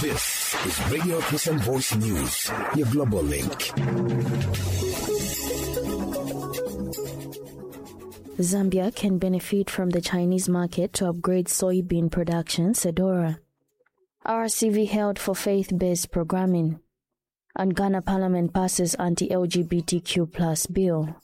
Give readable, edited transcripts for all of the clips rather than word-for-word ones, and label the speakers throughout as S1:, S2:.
S1: This is Radio Christian Voice News, your global link.
S2: Zambia can benefit from the Chinese market to upgrade soybean production, Sedora. RCV held for faith-based programming. And Ghana Parliament passes anti-LGBTQ+ bill.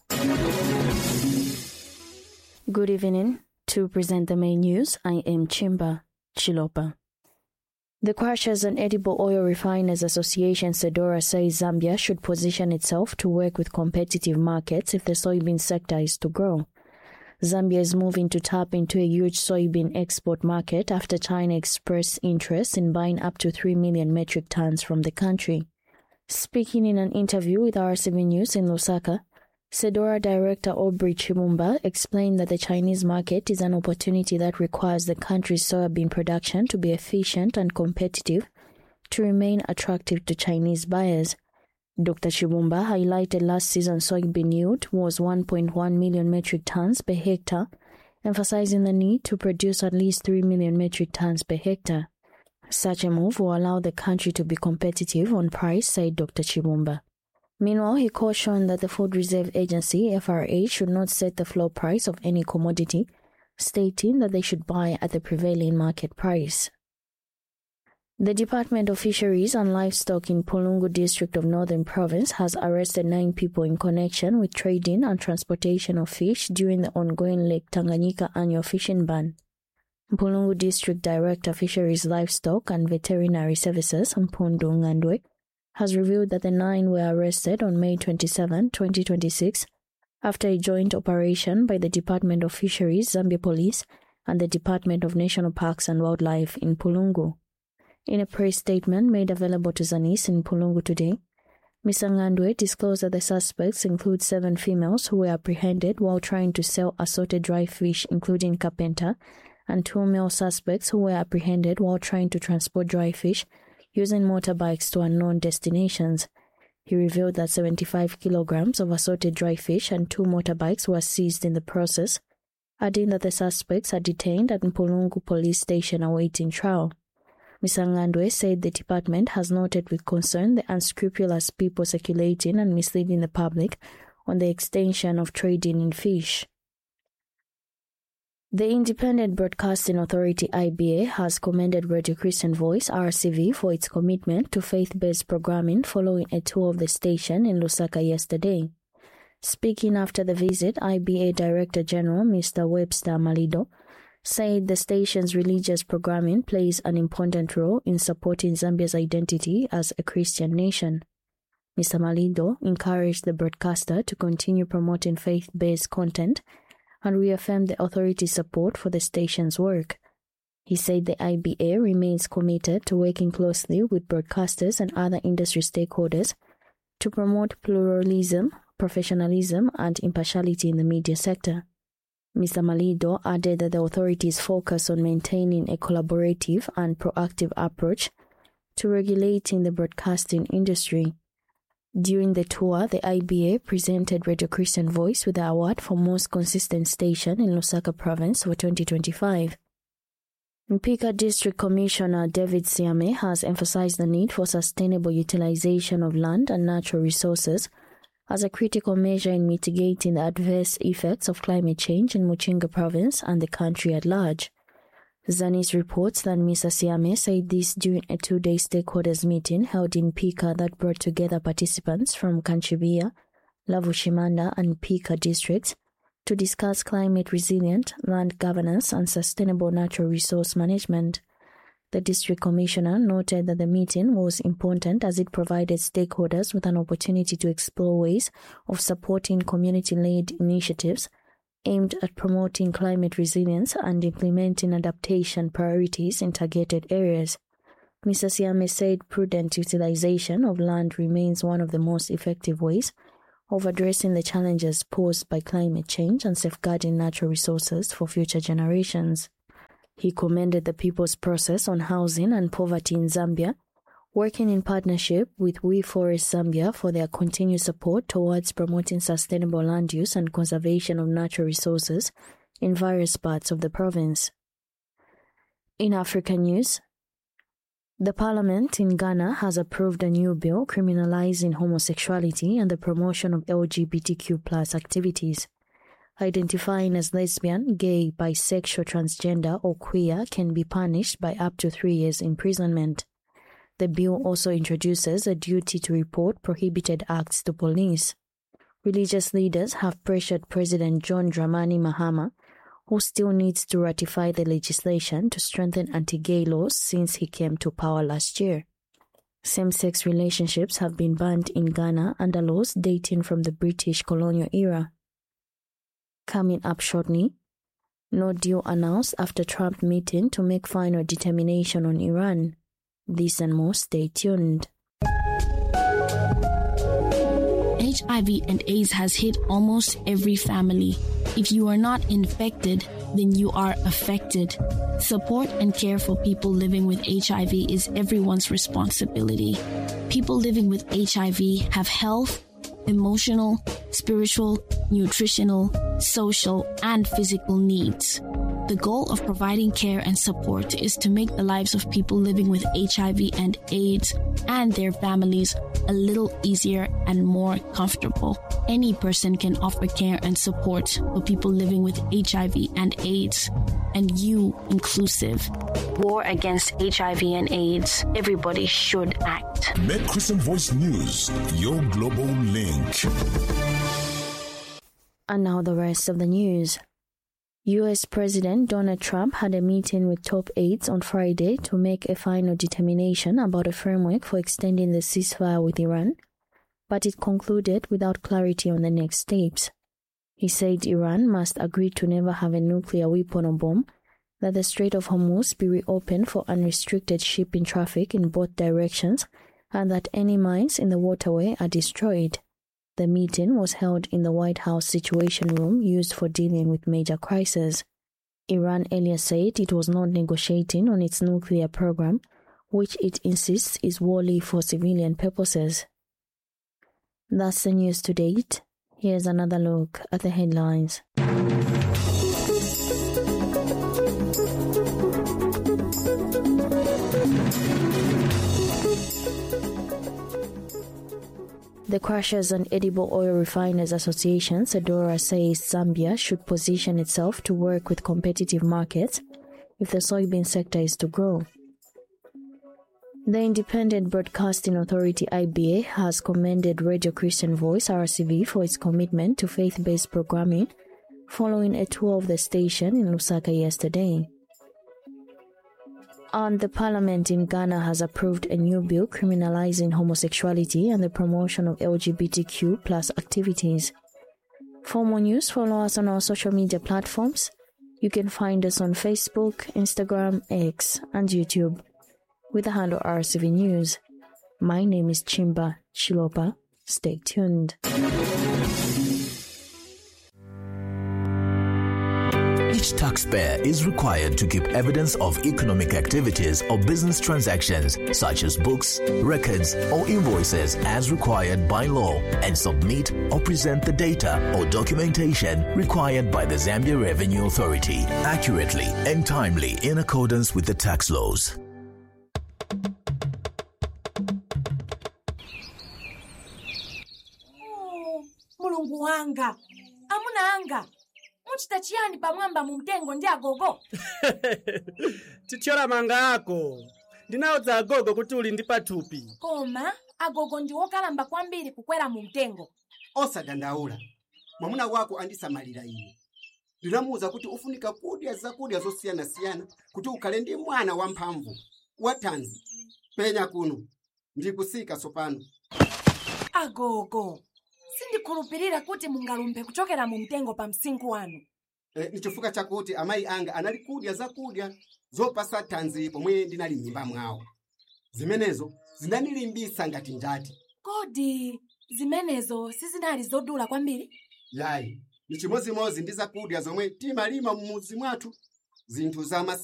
S2: Good evening. To present the main news, I am Chimba Chilopa. The Crushers and Edible Oil Refiners Association, Sedora, says Zambia should position itself to work with competitive markets if the soybean sector is to grow. Zambia is moving to tap into a huge soybean export market after China expressed interest in buying up to 3 million metric tons from the country. Speaking in an interview with RCV News in Lusaka, Sedora Director Aubrey Chimumba explained that the Chinese market is an opportunity that requires the country's soybean production to be efficient and competitive to remain attractive to Chinese buyers. Dr. Chimumba highlighted last season's soybean yield was 1.1 million metric tons per hectare, emphasizing the need to produce at least 3 million metric tons per hectare. Such a move will allow the country to be competitive on price, said Dr. Chimumba. Meanwhile, he cautioned that the Food Reserve Agency, FRA, should not set the floor price of any commodity, stating that they should buy at the prevailing market price. The Department of Fisheries and Livestock in Pulungu District of Northern Province has arrested 9 people in connection with trading and transportation of fish during the ongoing Lake Tanganyika annual fishing ban. Pulungu District Director Fisheries, Livestock and Veterinary Services, Mpundu Ngandwe, has revealed that the 9 were arrested on May 27, 2026, after a joint operation by the Department of Fisheries, Zambia Police, and the Department of National Parks and Wildlife in Pulungu. In a press statement made available to Zanis in Pulungu today, Mr. Ngandwe disclosed that the suspects include 7 females who were apprehended while trying to sell assorted dry fish, including carpenter, and 2 male suspects who were apprehended while trying to transport dry fish using motorbikes to unknown destinations. He revealed that 75 kilograms of assorted dry fish and 2 motorbikes were seized in the process, adding that the suspects are detained at Mpulungu Police Station awaiting trial. Mr. Ngandwe said the department has noted with concern the unscrupulous people circulating and misleading the public on the extension of trading in fish. The Independent Broadcasting Authority IBA has commended Radio Christian Voice RCV for its commitment to faith-based programming following a tour of the station in Lusaka yesterday. Speaking after the visit, IBA Director General Mr. Webster Malido said the station's religious programming plays an important role in supporting Zambia's identity as a Christian nation. Mr. Malido encouraged the broadcaster to continue promoting faith-based content and reaffirmed the authority's support for the station's work. He said the IBA remains committed to working closely with broadcasters and other industry stakeholders to promote pluralism, professionalism, and impartiality in the media sector. Mr. Malido added that the authorities focus on maintaining a collaborative and proactive approach to regulating the broadcasting industry. During the tour, the IBA presented Radio Christian Voice with the award for most consistent station in Lusaka Province for 2025. Mpika District Commissioner David Siame has emphasized the need for sustainable utilization of land and natural resources as a critical measure in mitigating the adverse effects of climate change in Muchinga Province and the country at large. Zanis reports that Mr. Siame said this during a 2-day stakeholders meeting held in Pika that brought together participants from Kanchibia, Lavushimanda and Pika districts to discuss climate-resilient land governance and sustainable natural resource management. The district commissioner noted that the meeting was important as it provided stakeholders with an opportunity to explore ways of supporting community-led initiatives aimed at promoting climate resilience and implementing adaptation priorities in targeted areas. Mr. Siame said prudent utilization of land remains one of the most effective ways of addressing the challenges posed by climate change and safeguarding natural resources for future generations. He commended the People's Process on Housing and Poverty in Zambia, working in partnership with We Forest Zambia for their continued support towards promoting sustainable land use and conservation of natural resources in various parts of the province. In African news, The parliament in Ghana has approved a new bill criminalizing homosexuality and the promotion of LGBTQ+ activities. Identifying as lesbian, gay, bisexual, transgender, or queer can be punished by up to 3 years imprisonment. The bill also introduces a duty to report prohibited acts to police. Religious leaders have pressured President John Dramani Mahama, who still needs to ratify the legislation to strengthen anti-gay laws since he came to power last year. Same-sex relationships have been banned in Ghana under laws dating from the British colonial era. Coming up shortly, no deal announced after Trump meeting to make final determination on Iran. This and more, stay tuned.
S3: HIV and AIDS has hit almost every family. If you are not infected, then you are affected. Support and care for people living with HIV is everyone's responsibility. People living with HIV have health, emotional, spiritual, nutritional, social, and physical needs. The goal of providing care and support is to make the lives of people living with HIV and AIDS and their families a little easier and more comfortable. Any person can offer care and support for people living with HIV and AIDS, and you inclusive. War against HIV and AIDS. Everybody should act.
S1: Make Christian Voice News your global link.
S2: And now the rest of the news. U.S. President Donald Trump had a meeting with top aides on Friday to make a final determination about a framework for extending the ceasefire with Iran, but it concluded without clarity on the next steps. He said Iran must agree to never have a nuclear weapon or bomb, that the Strait of Hormuz be reopened for unrestricted shipping traffic in both directions, and that any mines in the waterway are destroyed. The meeting was held in the White House Situation Room used for dealing with major crises. Iran earlier said it was not negotiating on its nuclear program, which it insists is wholly for civilian purposes. That's the news to date. Here's another look at the headlines. The Crushers and Edible Oil Refiners Association, SEDORA, says Zambia should position itself to work with competitive markets if the soybean sector is to grow. The Independent Broadcasting Authority, IBA, has commended Radio Christian Voice, RCV, for its commitment to faith-based programming following a tour of the station in Lusaka yesterday. And the parliament in Ghana has approved a new bill criminalizing homosexuality and the promotion of LGBTQ+ activities. For more news, follow us on our social media platforms. You can find us on Facebook, Instagram, X, and YouTube with the handle RCV News. My name is Chimba Chilopa. Stay tuned.
S4: Each taxpayer is required to keep evidence of economic activities or business transactions such as books, records, or invoices as required by law and submit or present the data or documentation required by the Zambia Revenue Authority accurately and timely in accordance with the tax laws.
S5: Mulungu wanga, amuna anga. Muchita chiyani pamwamba mu mtengo ndi agogo?
S6: Tichora manga ako. Ndinauza agogo kuti uli ndi pathupi.
S5: Koma, agogo ndi wokalamba kwambiri kukwera mu mtengo.
S7: Osadandaula. Mwamuna wako andisamalira ine. Ndinamuuza kuti ufunika kudya zakudya zosiyana-siyana kuti ukhale ndi mwana wamphamvu. Wathanzi. Penya kuno. Ndikusika sopano.
S5: Agogo. Sindikhulupirira kuti mungalumbe kuchokera mu mtengo pa msinkhu wanu.
S7: Ni chifukwa chakuti amayi anga anali kudya zakudya zopasa thanzi pomwe ndinali m'nyumba mwawo. Zimenezo zinanilimbisa ngati njati.
S5: Kodi zimenezo sizinali zodula kwambiri?
S7: Yayi, ni chimozimozi ndi zakudya zomwe timalima mumudzi mwathu. Zinthu za